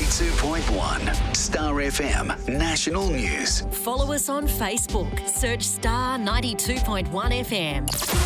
92.1 Star FM National News. Follow us on Facebook. Search Star 92.1 FM.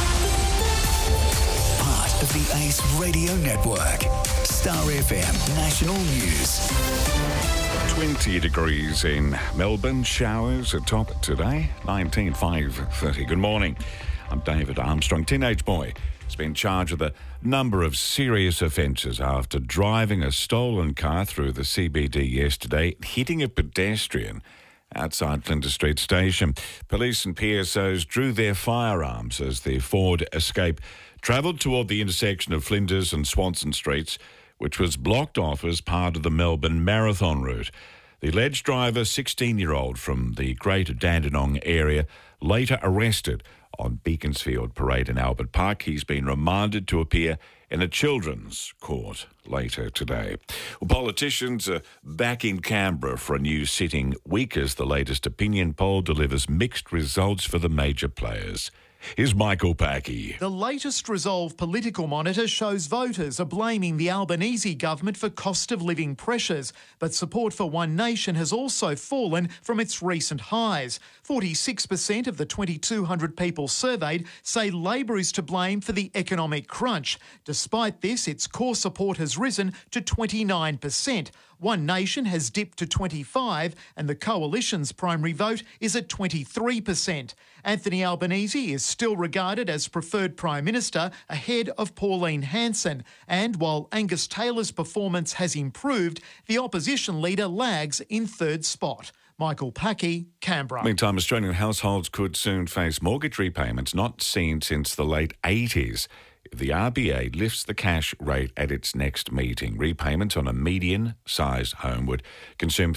Part of the Ace Radio Network. Star FM National News. 20 degrees in Melbourne. Showers atop today. 5:30. Good morning. I'm David Armstrong. Teenage boy has been charged with a number of serious offences after driving a stolen car through the CBD yesterday, hitting a pedestrian outside Flinders Street Station. Police and PSOs drew their firearms as the Ford Escape travelled toward the intersection of Flinders and Swanson Streets, which was blocked off as part of the Melbourne Marathon route. The alleged driver, 16-year-old from the Greater Dandenong area, later arrested on Beaconsfield Parade in Albert Park. He's been remanded to appear in a children's court later today. Well, politicians are back in Canberra for a new sitting week as the latest opinion poll delivers mixed results for the major players. Here's Michael Packy. The latest Resolve political monitor shows voters are blaming the Albanese government for cost of living pressures, but support for One Nation has also fallen from its recent highs. 46% of the 2,200 people surveyed say Labor is to blame for the economic crunch. Despite this, its core support has risen to 29%. One Nation has dipped to 25% and the Coalition's primary vote is at 23%. Anthony Albanese is still regarded as preferred Prime Minister ahead of Pauline Hanson. And while Angus Taylor's performance has improved, the opposition leader lags in third spot. Michael Packy, Canberra. Meantime, Australian households could soon face mortgage repayments not seen since the late 80s. The RBA lifts the cash rate at its next meeting. Repayments on a median-sized home would consume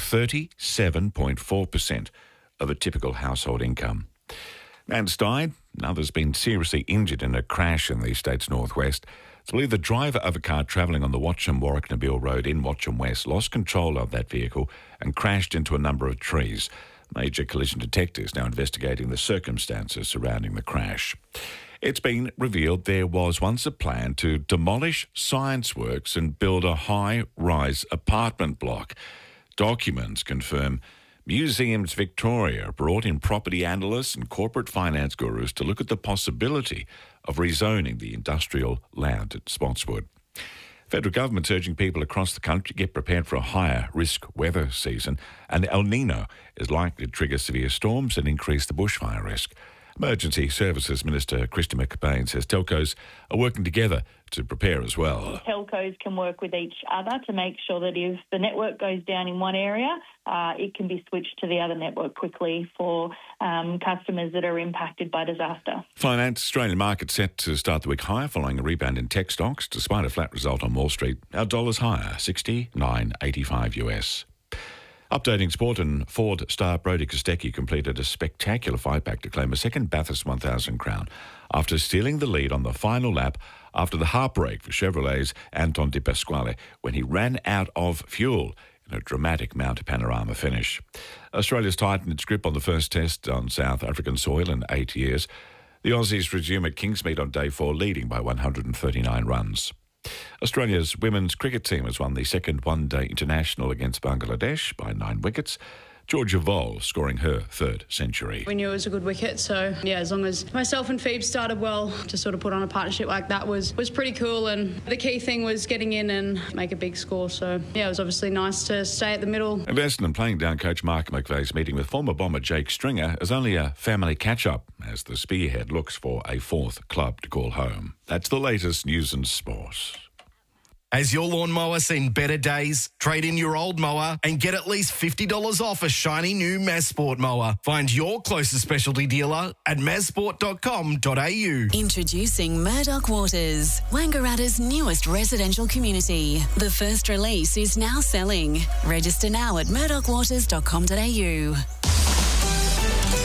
37.4% of a typical household income. Man's died. Another's been seriously injured in a crash in the state's northwest. It's believed the driver of a car travelling on the Watcham-Warwick-Nabil Road in Watcham West lost control of that vehicle and crashed into a number of trees. Major collision detectives now investigating the circumstances surrounding the crash. It's been revealed there was once a plan to demolish Science Works and build a high-rise apartment block. Documents confirm Museums Victoria brought in property analysts and corporate finance gurus to look at the possibility of rezoning the industrial land at Spotswood. Federal government's urging people across the country to get prepared for a higher risk weather season, and El Nino is likely to trigger severe storms and increase the bushfire risk. Emergency Services Minister Christy McBain says telcos are working together to prepare as well. Telcos can work with each other to make sure that if the network goes down in one area, it can be switched to the other network quickly for customers that are impacted by disaster. Finance Australian market set to start the week higher following a rebound in tech stocks. Despite a flat result on Wall Street, our dollar's higher, 69.85 US. Updating sport, and Ford star Brodie Kostecki completed a spectacular fight back to claim a second Bathurst 1000 crown after stealing the lead on the final lap after the heartbreak for Chevrolet's Anton De Pasquale when he ran out of fuel in a dramatic Mount Panorama finish. Australia's tightened its grip on the first test on South African soil in 8 years. The Aussies resume at Kingsmead on day 4, leading by 139 runs. Australia's women's cricket team has won the second one-day international against Bangladesh by 9 wickets. Georgia Voll scoring her third century. We knew it was a good wicket, so yeah, as long as myself and Phoebe started well, to sort of put on a partnership like that was pretty cool, and the key thing was getting in and make a big score, so yeah, it was obviously nice to stay at the middle. And Essendon playing down coach Mark McVeigh's meeting with former Bomber Jake Stringer as only a family catch-up as the Spearhead looks for a fourth club to call home. That's the latest news and sport. Has your lawnmower seen better days? Trade in your old mower and get at least $50 off a shiny new Mazsport mower. Find your closest specialty dealer at mazsport.com.au. Introducing Murdoch Waters, Wangaratta's newest residential community. The first release is now selling. Register now at murdochwaters.com.au.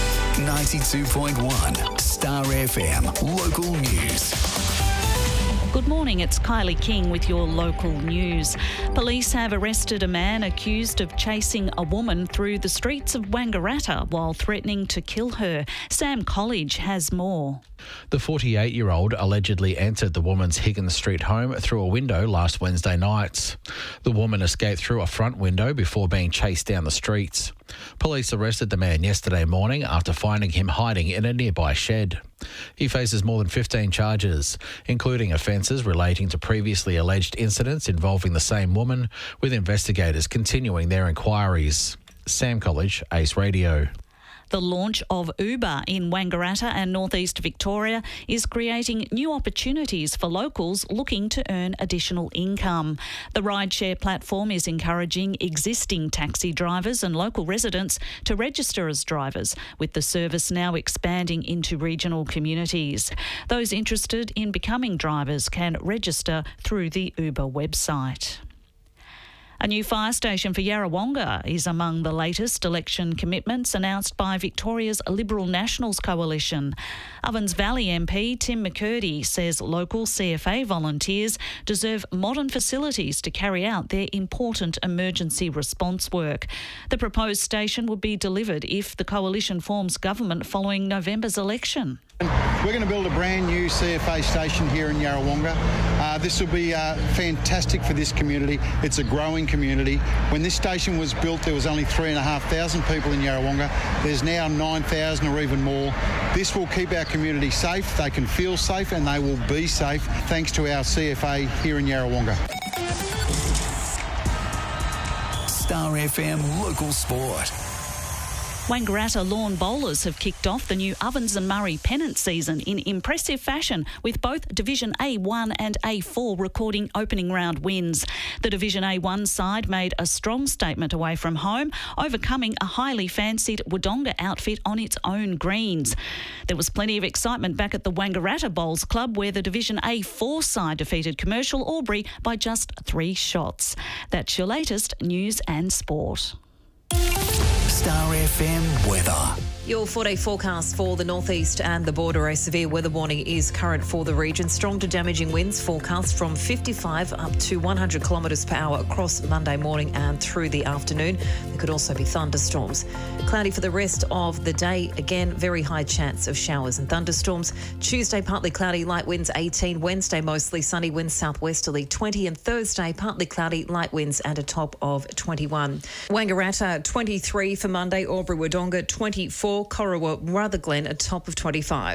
92.1 Star FM Local News. Good morning, it's Kylie King with your local news. Police have arrested a man accused of chasing a woman through the streets of Wangaratta while threatening to kill her. Sam College has more. The 48-year-old allegedly entered the woman's Higgins Street home through a window last Wednesday night. The woman escaped through a front window before being chased down the streets. Police arrested the man yesterday morning after finding him hiding in a nearby shed. He faces more than 15 charges, including offences relating to previously alleged incidents involving the same woman, with investigators continuing their inquiries. Sam College, Ace Radio. The launch of Uber in Wangaratta and northeast Victoria is creating new opportunities for locals looking to earn additional income. The rideshare platform is encouraging existing taxi drivers and local residents to register as drivers, with the service now expanding into regional communities. Those interested in becoming drivers can register through the Uber website. A new fire station for Yarrawonga is among the latest election commitments announced by Victoria's Liberal Nationals coalition. Ovens Valley MP Tim McCurdy says local CFA volunteers deserve modern facilities to carry out their important emergency response work. The proposed station would be delivered if the coalition forms government following November's election. We're going to build a brand new CFA station here in Yarrawonga. This will be fantastic for this community. It's a growing community. When this station was built, there was only 3,500 people in Yarrawonga. There's now 9,000 or even more. This will keep our community safe. They can feel safe and they will be safe thanks to our CFA here in Yarrawonga. Star FM Local Sport. Wangaratta lawn bowlers have kicked off the new Ovens and Murray pennant season in impressive fashion, with both Division A1 and A4 recording opening round wins. The Division A1 side made a strong statement away from home, overcoming a highly fancied Wodonga outfit on its own greens. There was plenty of excitement back at the Wangaratta Bowls Club, where the Division A4 side defeated Commercial Albury by just 3 shots. That's your latest news and sport. Star FM weather. Your 4-day forecast for the northeast and the border. A severe weather warning is current for the region. Strong to damaging winds forecast from 55 up to 100 kilometres per hour across Monday morning and through the afternoon. There could also be thunderstorms. Cloudy for the rest of the day. Again, very high chance of showers and thunderstorms. Tuesday, partly cloudy, light winds 18. Wednesday, mostly sunny, winds southwesterly 20. And Thursday, partly cloudy, light winds and a top of 21. Wangaratta 23 for Monday. Albury Wodonga 24. Corowa Rutherglen a top of 25.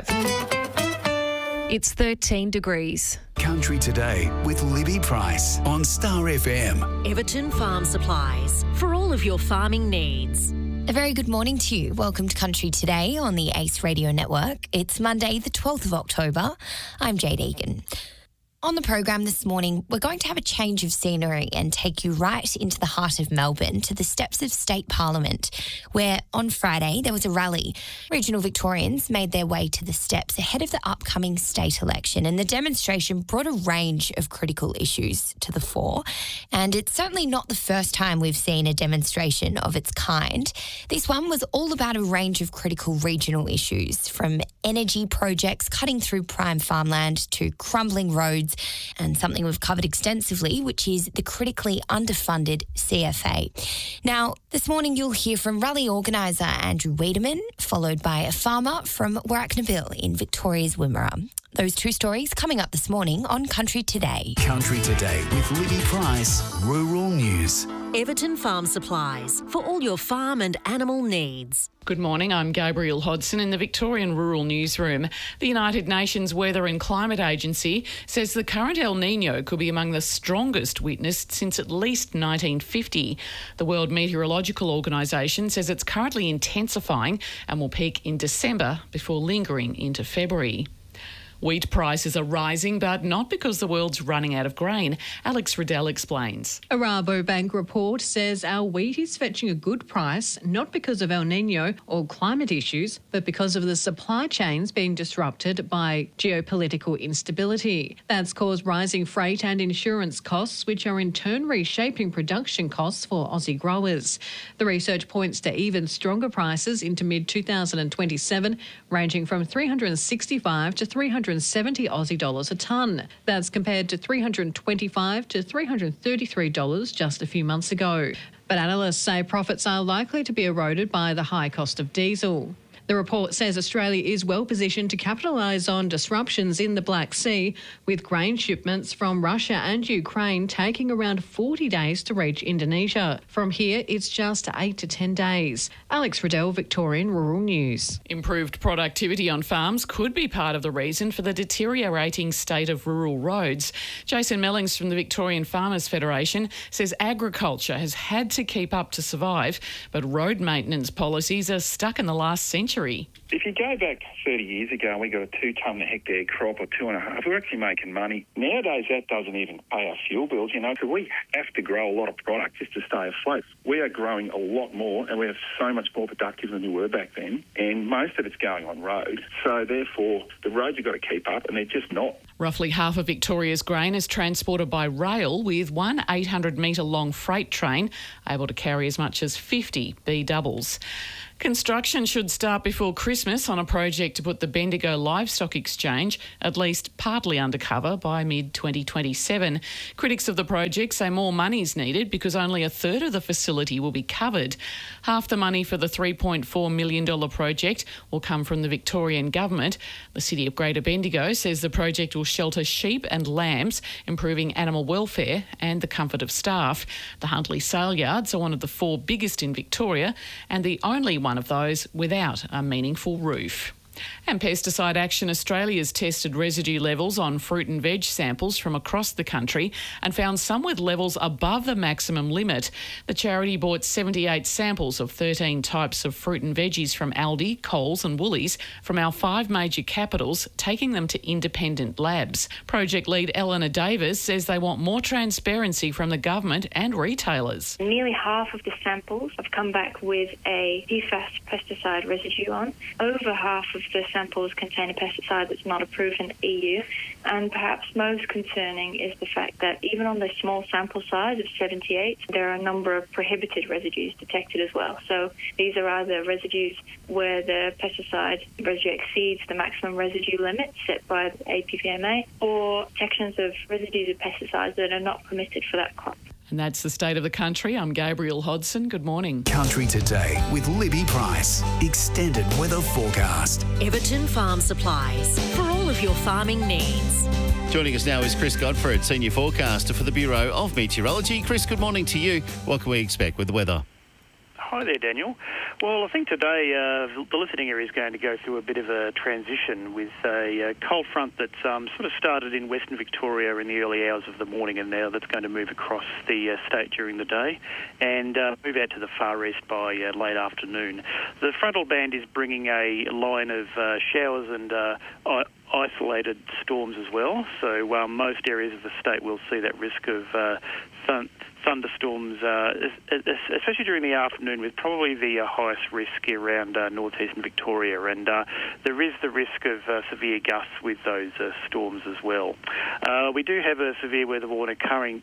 It's 13 degrees. Country Today with Libby Price on Star FM. Everton Farm Supplies for all of your farming needs. A very good morning to you. Welcome to Country Today on the Ace Radio Network. It's Monday, the 12th of October. I'm Jade Egan. On the program this morning, we're going to have a change of scenery and take you right into the heart of Melbourne to the steps of State Parliament, where on Friday there was a rally. Regional Victorians made their way to the steps ahead of the upcoming state election, and the demonstration brought a range of critical issues to the fore. And it's certainly not the first time we've seen a demonstration of its kind. This one was all about a range of critical regional issues, from energy projects cutting through prime farmland to crumbling roads, and something we've covered extensively, which is the critically underfunded CFA. Now, this morning you'll hear from rally organiser Andrew Wiedemann, followed by a farmer from Warracknabeal in Victoria's Wimmera. Those two stories coming up this morning on Country Today. Country Today with Libby Price, Rural News. Everton Farm Supplies for all your farm and animal needs. Good morning, I'm Gabrielle Hodson in the Victorian Rural Newsroom. The United Nations Weather and Climate Agency says the current El Niño could be among the strongest witnessed since at least 1950. The World Meteorological Organisation says it's currently intensifying and will peak in December before lingering into February. Wheat prices are rising, but not because the world's running out of grain. Alex Riddell explains. A Rabobank report says our wheat is fetching a good price, not because of El Niño or climate issues, but because of the supply chains being disrupted by geopolitical instability. That's caused rising freight and insurance costs, which are in turn reshaping production costs for Aussie growers. The research points to even stronger prices into mid-2027, ranging from $365 to $370 370 Aussie dollars a tonne. That's compared to $325 to $333 just a few months ago. But analysts say profits are likely to be eroded by the high cost of diesel. The report says Australia is well positioned to capitalise on disruptions in the Black Sea, with grain shipments from Russia and Ukraine taking around 40 days to reach Indonesia. From here, it's just 8 to 10 days. Alex Riddell, Victorian Rural News. Improved productivity on farms could be part of the reason for the deteriorating state of rural roads. Jason Mellings from the Victorian Farmers Federation says agriculture has had to keep up to survive, but road maintenance policies are stuck in the last century. If you go back 30 years ago and we got a 2 tonne a hectare crop or 2.5, we're actually making money. Nowadays, that doesn't even pay our fuel bills, so we have to grow a lot of product just to stay afloat. We are growing a lot more and we're so much more productive than we were back then, and most of it's going on road. So therefore, the roads have got to keep up, and they're just not. Roughly half of Victoria's grain is transported by rail, with one 800-metre-long freight train able to carry as much as 50 B-doubles. Construction should start before Christmas on a project to put the Bendigo Livestock Exchange at least partly undercover by mid-2027. Critics of the project say more money is needed because only a third of the facility will be covered. Half the money for the $3.4 million project will come from the Victorian government. The City of Greater Bendigo says the project will shelter sheep and lambs, improving animal welfare and the comfort of staff. The Huntley Sale Yards are one of the 4 biggest in Victoria and the only one of those without a meaningful roof. And Pesticide Action Australia's tested residue levels on fruit and veg samples from across the country and found some with levels above the maximum limit. The charity bought 78 samples of 13 types of fruit and veggies from Aldi, Coles and Woolies from our 5 major capitals, taking them to independent labs. Project lead Eleanor Davis says they want more transparency from the government and retailers. Nearly half of the samples have come back with a PFAS pesticide residue on. Over half of the samples contain a pesticide that's not approved in the EU, and perhaps most concerning is the fact that even on the small sample size of 78, there are a number of prohibited residues detected as well. So these are either residues where the pesticide residue exceeds the maximum residue limit set by the APVMA, or sections of residues of pesticides that are not permitted for that crop. And that's the state of the country. I'm Gabrielle Hodson. Good morning. Country Today with Libby Price. Extended weather forecast. Everton Farm Supplies. For all of your farming needs. Joining us now is Chris Godfrey, Senior Forecaster for the Bureau of Meteorology. Chris, good morning to you. What can we expect with the weather? Hi there, Daniel. Well, I think today the listening area is going to go through a bit of a transition with a cold front that sort of started in Western Victoria in the early hours of the morning, and now that's going to move across the state during the day and move out to the far east by late afternoon. The frontal band is bringing a line of showers and isolated storms as well, so most areas of the state will see that risk of thunderstorms, especially during the afternoon, with probably the highest risk around northeastern Victoria, and there is the risk of severe gusts with those storms as well. We do have a severe weather warning current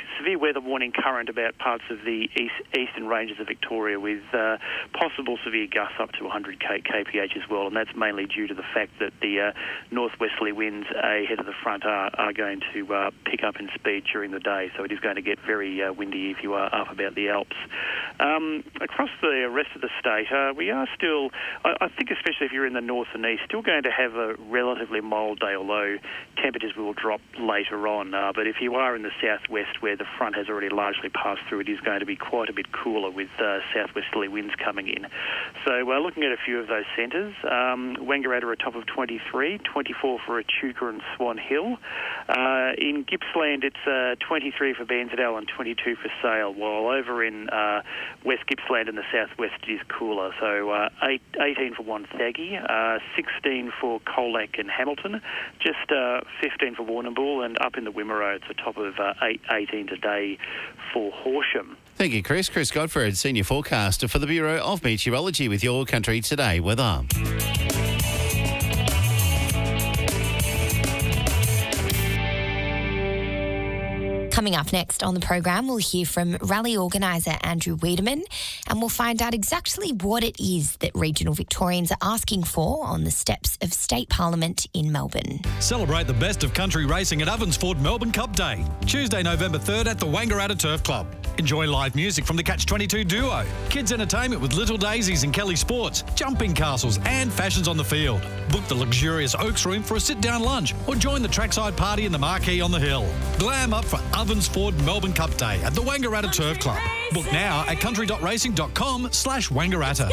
about parts of the eastern ranges of Victoria, with possible severe gusts up to 100 kph as well, and that's mainly due to the fact that the northwesterly winds ahead of the front are going to pick up in speed during the day, so it is going to get very windy if you are up about the Alps. Across the rest of the state, we are still, I think especially if you're in the north and east, still going to have a relatively mild day, although temperatures will drop later on. But if you are in the southwest, where the front has already largely passed through, it is going to be quite a bit cooler with southwesterly winds coming in. So looking at a few of those centres, Wangaratta a top of 23, 24 for Echuca and Swan Hill. In Gippsland, it's 23 for Bairnsdale and 22 for Sale, while over in West Gippsland in the southwest it is cooler. So 18 for Wonthaggi, 16 for Colac and Hamilton, just 15 for Warrnambool, and up in the Wimmera it's a top of 18 today for Horsham. Thank you, Chris. Chris Godfrey, Senior Forecaster for the Bureau of Meteorology, with your Country Today weather. Coming up next on the program, we'll hear from rally organiser Andrew Wiedemann, and we'll find out exactly what it is that regional Victorians are asking for on the steps of State Parliament in Melbourne. Celebrate the best of country racing at Ovensford Melbourne Cup Day, Tuesday, November 3rd at the Wangaratta Turf Club. Enjoy live music from the Catch-22 duo, kids entertainment with Little Daisies and Kelly Sports, jumping castles and fashions on the field. Book the luxurious Oaks Room for a sit-down lunch or join the trackside party in the marquee on the hill. Glam up for Ovensford Melbourne Cup Day at the Wangaratta Turf Club. Book now at country.racing.com/Wangaratta.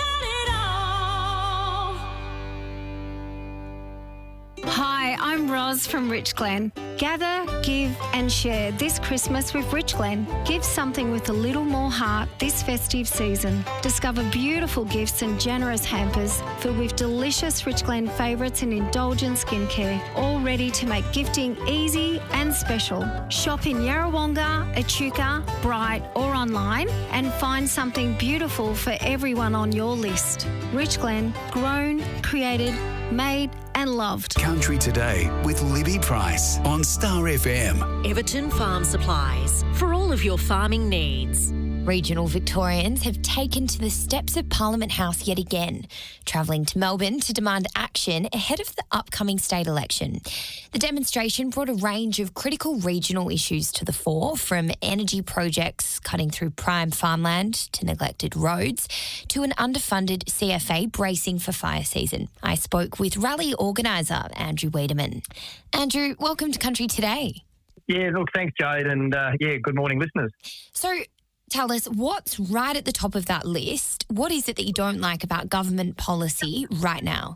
Hi, I'm Roz from Rich Glen. Gather, give and share this Christmas with Rich Glen. Give something with a little more heart this festive season. Discover beautiful gifts and generous hampers filled with delicious Rich Glen favourites and indulgent skincare, all ready to make gifting easy and special. Shop in Yarrawonga, Echuca, Bright or online and find something beautiful for everyone on your list. Rich Glen, grown, created, made and loved. Country Today with Libby Price on Star FM. Everton Farm Supplies, for all of your farming needs. Regional Victorians have taken to the steps of Parliament House yet again, travelling to Melbourne to demand action ahead of the upcoming state election. The demonstration brought a range of critical regional issues to the fore, from energy projects cutting through prime farmland to neglected roads, to an underfunded CFA bracing for fire season. I spoke with rally organiser Andrew Wiedemann. Andrew, welcome to Country Today. Yeah, look, thanks, Jade, and good morning, listeners. So, tell us, what's right at the top of that list? What is it that you don't like about government policy right now?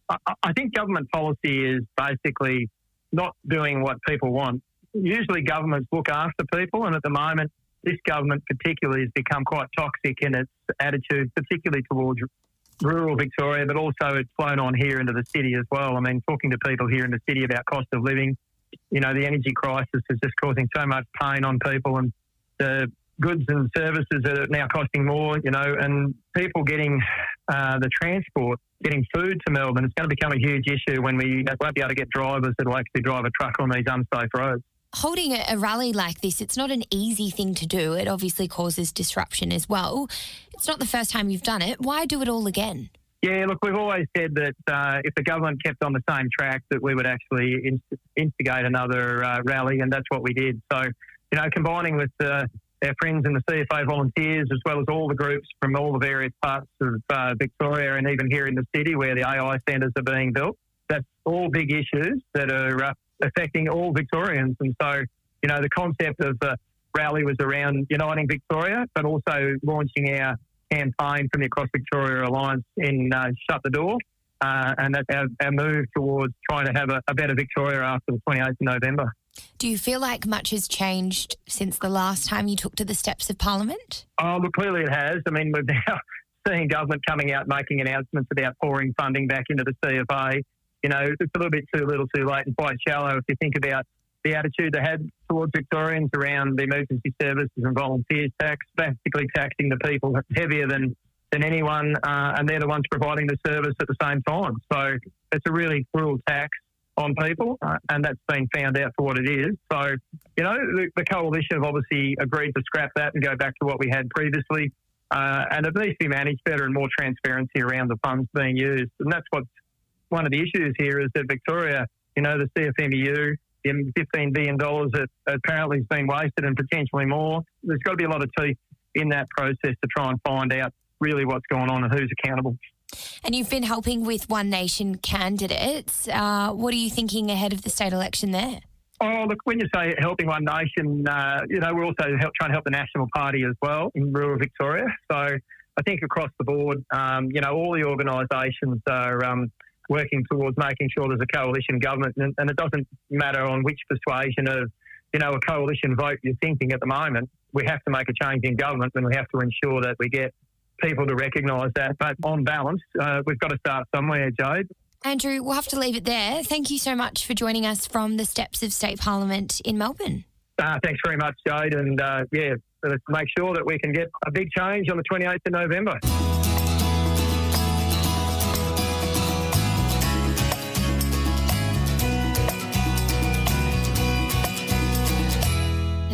I think government policy is basically not doing what people want. Usually governments look after people, and at the moment, this government particularly has become quite toxic in its attitude, particularly towards rural Victoria, but also it's flown on here into the city as well. I mean, talking to people here in the city about cost of living, you know, the energy crisis is just causing so much pain on people, and the goods and services are now costing more, you know, and people getting the transport, getting food to Melbourne, it's going to become a huge issue when we won't be able to get drivers that will actually drive a truck on these unsafe roads. Holding a rally like this, it's not an easy thing to do. It obviously causes disruption as well. It's not the first time you've done it. Why do it all again? Yeah, look, we've always said that if the government kept on the same track, that we would actually instigate another rally, and that's what we did. So, you know, combining with our friends in the CFA volunteers, as well as all the groups from all the various parts of Victoria and even here in the city where the AI centres are being built, that's all big issues that are affecting all Victorians. And so, you know, the concept of the rally was around uniting Victoria, but also launching our campaign from the Across Victoria Alliance in Shut the Door. And that's our move towards trying to have a better Victoria after the 28th of November. Do you feel like much has changed since the last time you took to the steps of Parliament? Oh, look, clearly it has. I mean, we're now seeing government coming out making announcements about pouring funding back into the CFA. You know, it's a little bit too little too late and quite shallow if you think about the attitude they had towards Victorians around the emergency services and volunteers tax, basically taxing the people heavier than anyone, and they're the ones providing the service at the same time. So it's a really cruel tax on people, and that's been found out for what it is. So, you know, the coalition have obviously agreed to scrap that and go back to what we had previously, and it needs to be managed better and more transparency around the funds being used. And that's what's one of the issues here, is that Victoria, you know, the CFMEU, the $15 billion that apparently has been wasted and potentially more. There's got to be a lot of teeth in that process to try and find out really what's going on and who's accountable. And you've been helping with One Nation candidates. What are you thinking ahead of the state election there? Oh, look, when you say helping One Nation, you know, we're also trying to help the National Party as well in rural Victoria. So I think across the board, you know, all the organisations are working towards making sure there's a coalition government, and it doesn't matter on which persuasion of, you know, a coalition vote you're thinking at the moment. We have to make a change in government, and we have to ensure that we get people to recognise that. But on balance, we've got to start somewhere, Jade. Andrew, we'll have to leave it there. Thank you so much for joining us from the steps of State Parliament in Melbourne. Thanks very much, Jade, and let's make sure that we can get a big change on the 28th of November.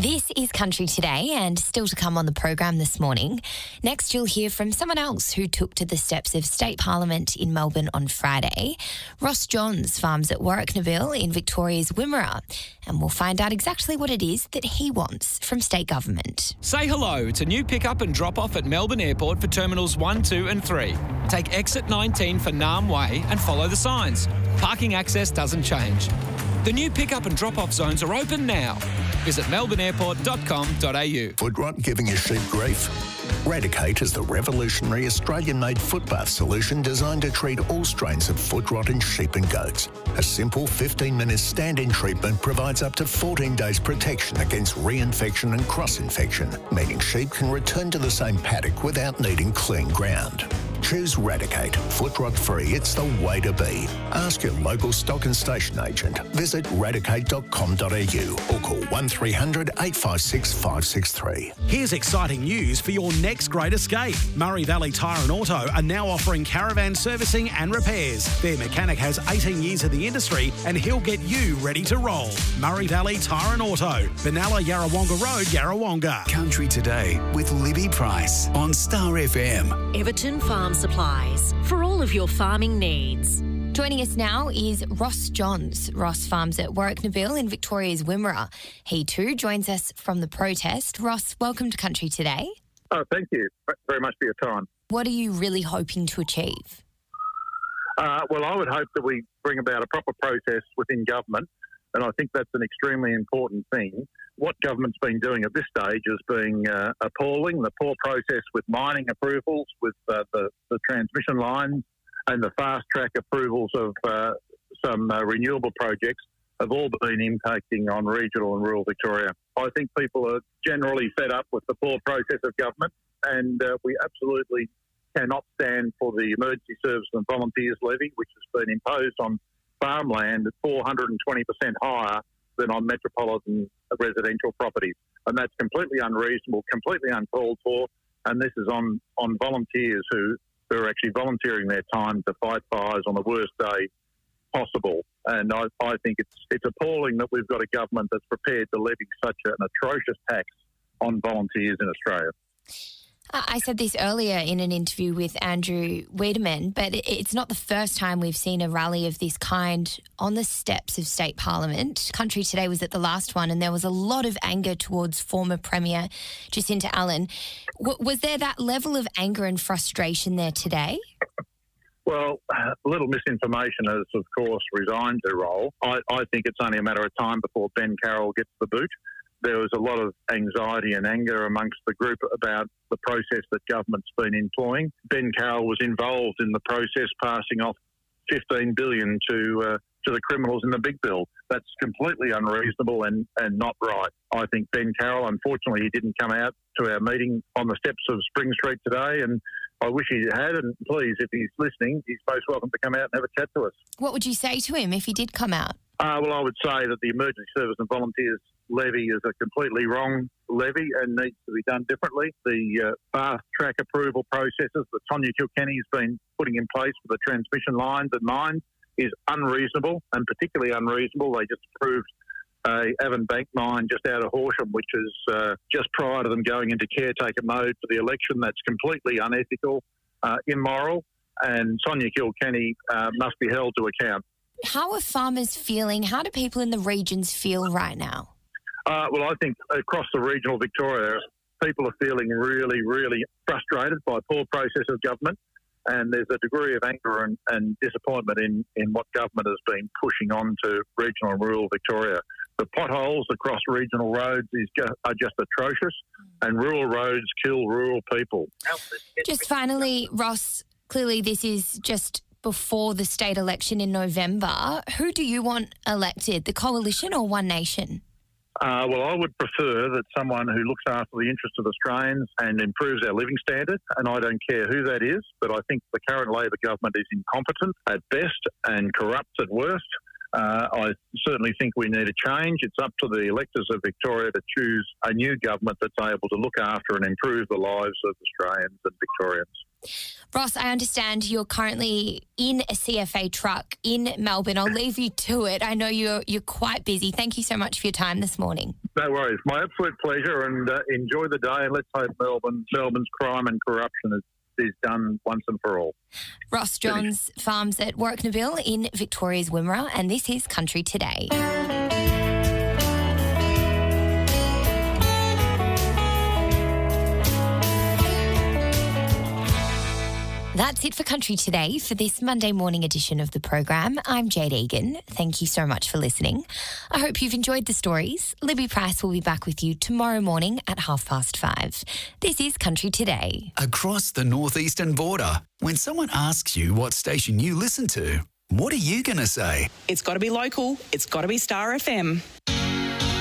This is Country Today, and still to come on the program this morning. Next, you'll hear from someone else who took to the steps of State Parliament in Melbourne on Friday. Ross Johns farms at Warwicknabeal in Victoria's Wimmera, and we'll find out exactly what it is that he wants from state government. Say hello to new pick-up and drop-off at Melbourne Airport for Terminals 1, 2 and 3. Take exit 19 for Naarm Way and follow the signs. Parking access doesn't change. The new pick-up and drop-off zones are open now. Visit melbourneairport.com.au. Foot rot giving your sheep grief? Radicate is the revolutionary Australian-made foot bath solution designed to treat all strains of foot rot in sheep and goats. A simple 15-minute stand-in treatment provides up to 14 days protection against reinfection and cross-infection, meaning sheep can return to the same paddock without needing clean ground. Choose Radicate. Foot rot free. It's the way to be. Ask your local stock and station agent. Visit radicate.com.au or call 1300 856 563. Here's exciting news for your next great escape. Murray Valley Tyre and Auto are now offering caravan servicing and repairs. Their mechanic has 18 years in the industry and he'll get you ready to roll. Murray Valley Tyre and Auto, Benalla Yarrawonga Road, Yarrawonga. Country Today with Libby Price on Star FM. Everton Farm Supplies for all of your farming needs. Joining us now is Ross Johns. Ross farms at Warwicknabeal in Victoria's Wimmera. He too joins us from the protest. Ross, welcome to Country Today. Oh, thank you very much for your time. What are you really hoping to achieve? Well, I would hope that we bring about a proper process within government, and I think that's an extremely important thing. What government's been doing at this stage is being appalling. The poor process with mining approvals, with the transmission lines, and the fast-track approvals of some renewable projects have all been impacting on regional and rural Victoria. I think people are generally fed up with the poor process of government, and we absolutely cannot stand for the Emergency Service and Volunteers levy, which has been imposed on farmland at 420% higher than on metropolitan residential properties. And that's completely unreasonable, completely uncalled for, and this is on volunteers who are actually volunteering their time to fight fires on the worst day possible. And I think it's appalling that we've got a government that's prepared to levy such an atrocious tax on volunteers in Australia. I said this earlier in an interview with Andrew Wiedemann, but it's not the first time we've seen a rally of this kind on the steps of State Parliament. Country Today was at the last one, and there was a lot of anger towards former Premier Jacinta Allen. Was there that level of anger and frustration there today? Well, a little misinformation has, of course, resigned her role. I think it's only a matter of time before Ben Carroll gets the boot. There was a lot of anxiety and anger amongst the group about the process that government's been employing. Ben Carroll was involved in the process, passing off $15 billion to the criminals in the big bill. That's completely unreasonable and not right. I think Ben Carroll, unfortunately, he didn't come out to our meeting on the steps of Spring Street today, and I wish he had, and please, if he's listening, he's most welcome to come out and have a chat to us. What would you say to him if he did come out? Well, I would say that the Emergency Service and Volunteers levy is a completely wrong levy and needs to be done differently. The fast-track approval processes that Sonia Kilkenny's been putting in place for the transmission lines and mines is unreasonable, and particularly unreasonable. They just approved a Avon Bank mine just out of Horsham, which is just prior to them going into caretaker mode for the election. That's completely unethical, immoral, and Sonia Kilkenny must be held to account. How are farmers feeling? How do people in the regions feel right now? Well, I think across the regional Victoria, people are feeling really, really frustrated by poor process of government, and there's a degree of anger and disappointment in what government has been pushing on to regional and rural Victoria. The potholes across regional roads are just atrocious, and rural roads kill rural people. Just finally, Ross, clearly this is just before the state election in November. Who do you want elected, the Coalition or One Nation? Well, I would prefer that someone who looks after the interests of Australians and improves our living standard, and I don't care who that is, but I think the current Labor government is incompetent at best and corrupt at worst. I certainly think we need a change. It's up to the electors of Victoria to choose a new government that's able to look after and improve the lives of Australians and Victorians. Ross, I understand you're currently in a CFA truck in Melbourne. I'll leave you to it. I know you're quite busy. Thank you so much for your time this morning. No worries. My absolute pleasure, and enjoy the day. And let's hope Melbourne's crime and corruption is done once and for all. Ross Johns farms at Warwicknabeal in Victoria's Wimmera, and this is Country Today. That's it for Country Today for this Monday morning edition of the program. I'm Jade Egan. Thank you so much for listening. I hope you've enjoyed the stories. Libby Price will be back with you tomorrow morning at 5:30. This is Country Today. Across the northeastern border, when someone asks you what station you listen to, what are you going to say? It's got to be local. It's got to be Star FM.